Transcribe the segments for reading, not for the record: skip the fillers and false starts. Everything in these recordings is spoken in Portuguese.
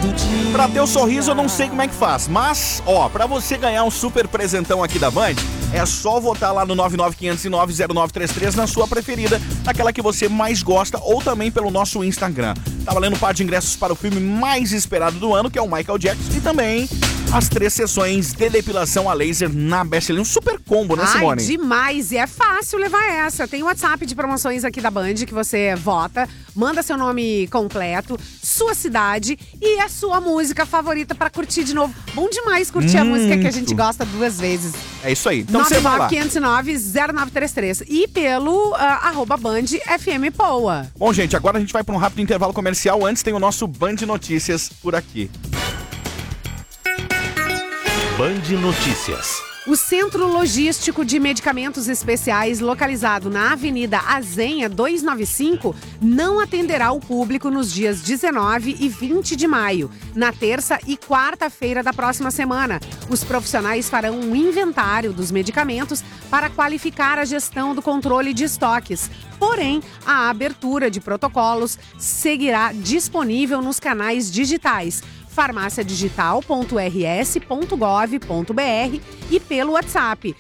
Pra ter o sorriso eu não sei como é que faz, mas, ó, pra você ganhar um super presentão aqui da Band, é só votar lá no 995090933 na sua preferida, naquela que você mais gosta, ou também pelo nosso Instagram. Tá valendo um par de ingressos para o filme mais esperado do ano, que é o Michael Jackson, e também as 3 sessões de depilação a laser na Best. Um super combo, né, Simone? Ai, demais! E é fácil levar essa. Tem o WhatsApp de promoções aqui da Band que você vota, manda seu nome completo, sua cidade e a sua música favorita pra curtir de novo. Bom demais curtir a música que a gente gosta 2 vezes. É isso aí. Então você vai lá. 995090933 e pelo @Band FM Poa. Bom, gente, agora a gente vai para um rápido intervalo comercial. Antes tem o nosso Band Notícias por aqui. Band Notícias. O Centro Logístico de Medicamentos Especiais, localizado na Avenida Azenha 295, não atenderá o público nos dias 19 e 20 de maio, na terça e quarta-feira da próxima semana. Os profissionais farão um inventário dos medicamentos para qualificar a gestão do controle de estoques. Porém, a abertura de protocolos seguirá disponível nos canais digitais farmáciadigital.rs.gov.br e pelo WhatsApp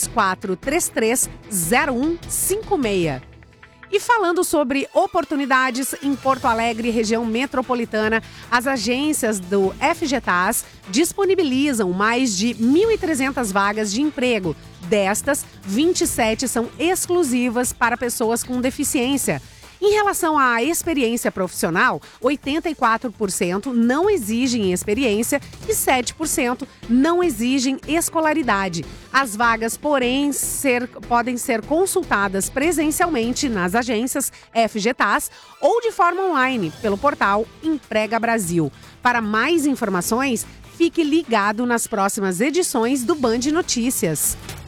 34330156. E falando sobre oportunidades em Porto Alegre, região metropolitana, as agências do FGTAS disponibilizam mais de 1.300 vagas de emprego. Destas, 27 são exclusivas para pessoas com deficiência. Em relação à experiência profissional, 84% não exigem experiência e 7% não exigem escolaridade. As vagas, porém, podem ser consultadas presencialmente nas agências FGTAS ou de forma online pelo portal Emprega Brasil. Para mais informações, fique ligado nas próximas edições do Band Notícias.